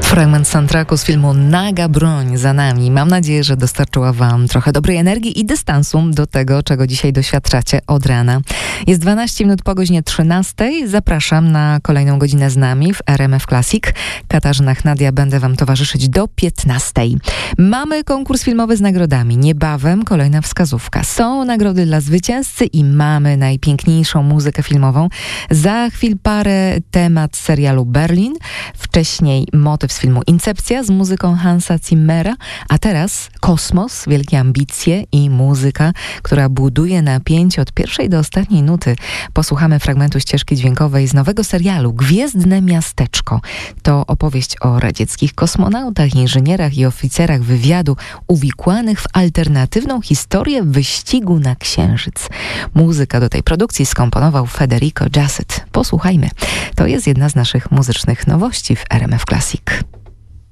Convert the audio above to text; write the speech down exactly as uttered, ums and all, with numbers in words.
Fragment soundtracku z filmu Naga broń za nami. Mam nadzieję, że dostarczyła Wam trochę dobrej energii i dystansu do tego, czego dzisiaj doświadczacie od rana. Jest dwanaście minut po godzinie trzynastej. Zapraszam na kolejną godzinę z nami w R M F Classic. Katarzyna Chnadia, będę Wam towarzyszyć do piętnastej. Mamy konkurs filmowy z nagrodami. Niebawem kolejna wskazówka. Są nagrody dla zwycięzcy i mamy najpiękniejszą muzykę filmową. Za chwil parę temat serialu Berlin. Wcześniej motyw z filmu Incepcja z muzyką Hansa Zimmera, a teraz kosmos, wielkie ambicje i muzyka, która buduje napięcie od pierwszej do ostatniej nuty. Posłuchamy fragmentu ścieżki dźwiękowej z nowego serialu Gwiezdne Miasteczko. To opowieść o radzieckich kosmonautach, inżynierach i oficerach wywiadu uwikłanych w alternatywną historię wyścigu na Księżyc. Muzyka do tej produkcji skomponował Federico Jasset. Posłuchajmy. To jest jedna z naszych muzycznych nowości w R M F Classic.